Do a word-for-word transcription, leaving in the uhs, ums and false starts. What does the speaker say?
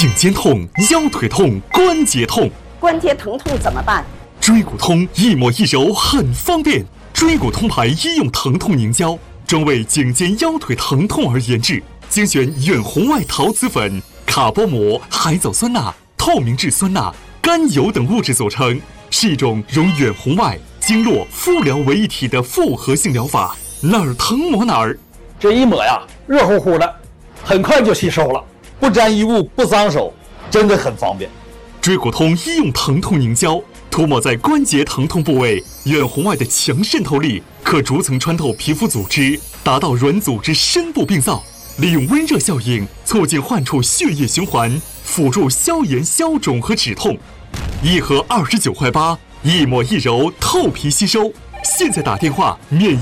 颈肩痛、腰腿痛、关节痛。 关节疼痛怎么办？ 椎骨通一抹一揉很方便。椎骨通牌医用疼痛凝胶，专为颈肩腰腿疼痛而研制，精选远红外陶瓷粉、卡波膜、海藻酸钠、透明质酸钠、甘油等物质组成，是一种融远红外、经络、敷疗为一体的复合性疗法，哪儿疼抹哪儿。 这一抹呀，热乎乎的，很快就吸收了，不沾衣物，不脏手，真的很方便。 椎骨通医用疼痛凝胶，涂抹在关节疼痛部位，远红外的强渗透力可逐层穿透皮肤组织，达到软组织深部病灶，利用温热效应促进患处血液循环，辅助消炎消肿和止痛。一盒二十九块八，一抹一揉，透皮吸收。现在打电话免